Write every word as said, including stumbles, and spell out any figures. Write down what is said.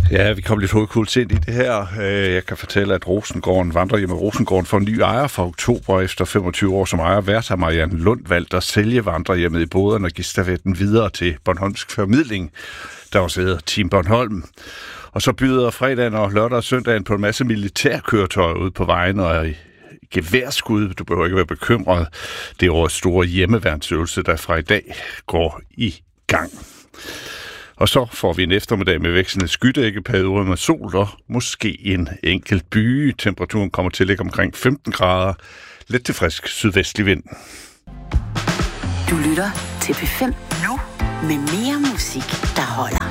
Ja, vi kom lidt hovedkult ind i det her. Jeg kan fortælle, at Rosengården, vandrehjemme Rosengården, får en ny ejer fra oktober. Efter femogtyve år som ejer, vært har Marianne Lund valgt at sælge vandrehjemmet i Boderne og give stafetten videre til Bornholmsk Formidling, der også hedder Team Bornholm. Og så byder fredagen og lørdag og søndagen på en masse militærkøretøjer ud på vejen og geværskud. Du behøver ikke være bekymret. Det er årets store hjemmeværnsøvelse, der fra i dag går i gang. Og så får vi en eftermiddag med vækstende skydækkeperioder med sol og måske en enkelt byge. Temperaturen kommer til at ligge omkring femten grader. Lidt til frisk sydvestlig vind. Du lytter til P fem nu med mere musik, der holder.